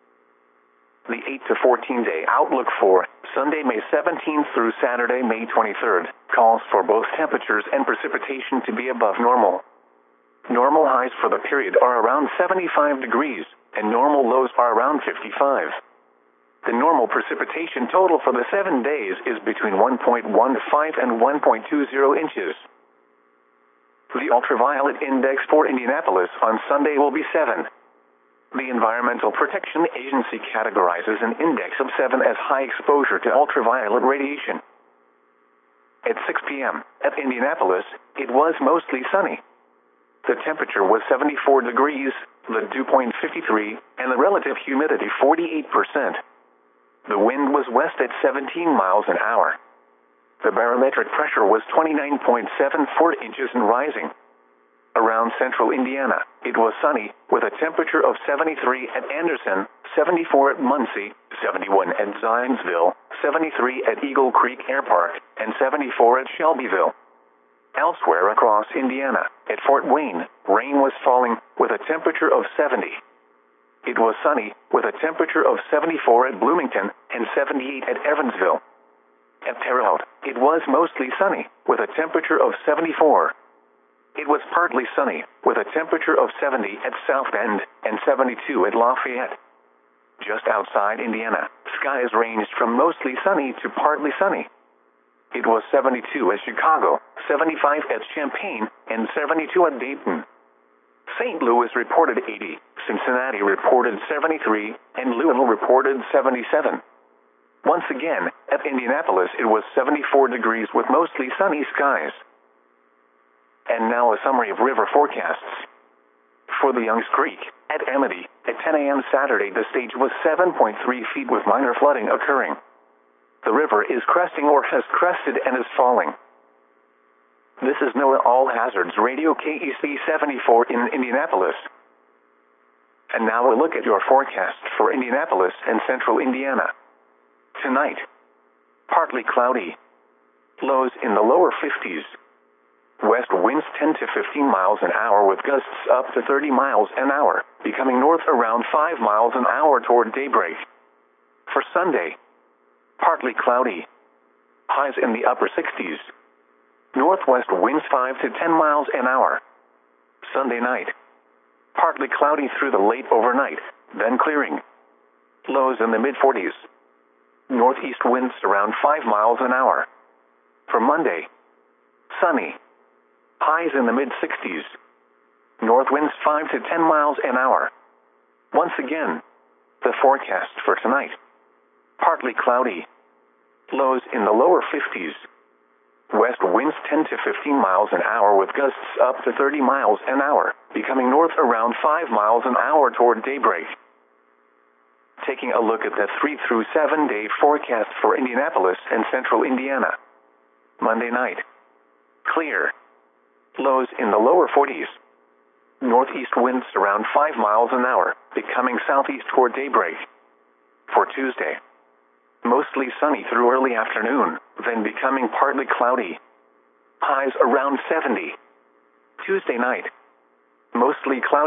The eight to fourteen day outlook for Sunday, May seventeenth through Saturday, May twenty-third, calls for both temperatures and precipitation to be above normal. Normal highs for the period are around seventy-five degrees, and normal lows are around fifty-five. The normal precipitation total for the seven days is between one point one five and one point two zero inches. The ultraviolet index for Indianapolis on Sunday will be seven. The Environmental Protection Agency categorizes an index of seven as high exposure to ultraviolet radiation. At six p m at Indianapolis, it was mostly sunny. The temperature was seventy-four degrees, the dew point fifty-three, and the relative humidity forty-eight percent. The wind was west at seventeen miles an hour. The barometric pressure was twenty-nine point seven four inches and rising. Around central Indiana, it was sunny, with a temperature of seventy-three at Anderson, seventy-four at Muncie, seventy-one at Zionsville, seventy-three at Eagle Creek Air Park, and seventy-four at Shelbyville. Elsewhere across Indiana, at Fort Wayne, rain was falling, with a temperature of seventy. It was sunny, with a temperature of seventy-four at Bloomington, and seventy-eight at Evansville. At Terre Haute, it was mostly sunny, with a temperature of seventy-four. It was partly sunny, with a temperature of seventy at South Bend, and seventy-two at Lafayette. Just outside Indiana, skies ranged from mostly sunny to partly sunny. It was seventy-two at Chicago, seventy-five at Champaign, and seventy-two at Dayton. Saint Louis reported eighty, Cincinnati reported seventy-three, and Louisville reported seventy-seven. Once again, at Indianapolis it was seventy-four degrees with mostly sunny skies. And now a summary of river forecasts. For the Youngs Creek, at Amity, at ten a m Saturday the stage was seven point three feet with minor flooding occurring. The river is cresting or has crested and is falling. This is NOAA All Hazards Radio K E C seventy-four in Indianapolis. And now a look at your forecast for Indianapolis and central Indiana. Tonight, partly cloudy. Lows in the lower fifties. West winds ten to fifteen miles an hour with gusts up to thirty miles an hour, becoming north around five miles an hour toward daybreak. For Sunday, partly cloudy. Highs in the upper sixties. Northwest winds five to ten miles an hour. Sunday night, partly cloudy through the late overnight, then clearing. Lows in the mid-forties. Northeast winds around five miles an hour. For Monday, sunny. Highs in the mid-sixties. North winds five to ten miles an hour. Once again, the forecast for tonight. Partly cloudy. Lows in the lower fifties. West winds ten to fifteen miles an hour with gusts up to thirty miles an hour, becoming north around five miles an hour toward daybreak. Taking a look at the three through seven day forecast for Indianapolis and central Indiana. Monday night. Clear. Lows in the lower forties. Northeast winds around five miles an hour, becoming southeast toward daybreak. For Tuesday. Mostly sunny through early afternoon, then becoming partly cloudy. Highs around seventy. Tuesday night. Mostly cloudy.